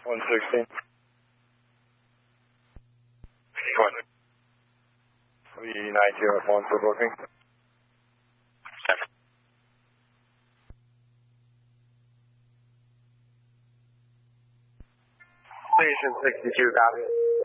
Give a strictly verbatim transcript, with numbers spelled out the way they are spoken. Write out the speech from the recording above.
one sixteen. V nine two F one for booking. Station sixty-two, copy.